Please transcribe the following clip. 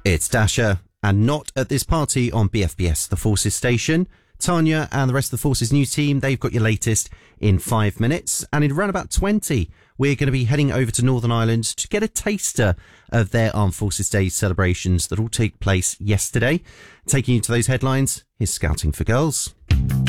It's Dasher, and not at this party on BFBS, the Forces station. Tanya and the rest of the Forces news team, they've got your latest in 5 minutes. And in around about 20, we're going to be heading over to Northern Ireland to get a taster of their Armed Forces Day celebrations that all took place yesterday. Taking you to those headlines, here's Scouting for Girls.